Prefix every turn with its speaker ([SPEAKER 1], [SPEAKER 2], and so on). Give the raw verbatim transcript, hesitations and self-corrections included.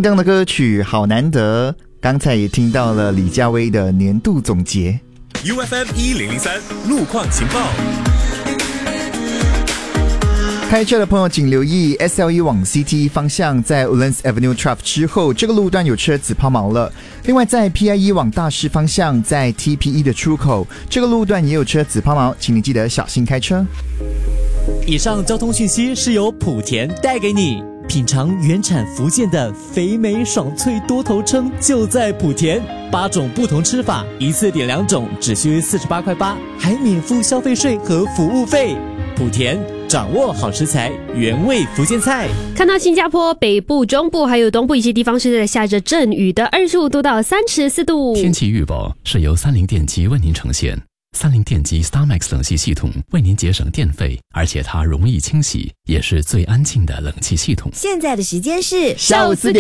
[SPEAKER 1] 叮当的歌曲好难得，刚才也听到了李佳薇的年度总结。
[SPEAKER 2] U F M 一零零三路况情报。
[SPEAKER 1] 开车的朋友请留意 S L E 往 C T 方向，在 Woodlands Avenue Trough 之后，这个路段有车子抛锚了。另外，在 P I E 往大市方向，在 T P E 的出口，这个路段也有车子抛锚，请你记得小心开车。
[SPEAKER 3] 以上交通讯息是由莆田带给你。品尝原产福建的肥美爽脆多头称，就在莆田。八种不同吃法，一次点两种，只需四十八块八，还免付消费税和服务费。莆田，掌握好食材，原味福建菜。
[SPEAKER 4] 看到新加坡北部、中部还有东部一些地方是在下着阵雨的，二十五度到三十四度。
[SPEAKER 5] 天气预报是由三菱电机为您呈现。三菱电机 StarMax 冷气系统为您节省电费，而且它容易清洗，也是最安静的冷气系统。
[SPEAKER 6] 现在的时间是
[SPEAKER 1] 下午四点。